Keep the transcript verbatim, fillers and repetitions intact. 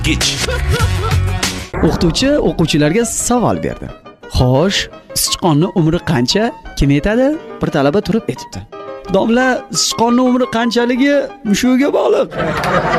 Kech. O'qituvchi o'quvchilarga savol berdi. Xo'sh, sichqonning umri qancha? Kim aytadi? Bir talaba turib aytibdi. Domla, sichqonning umri qanchaligi mushuga bog'liq.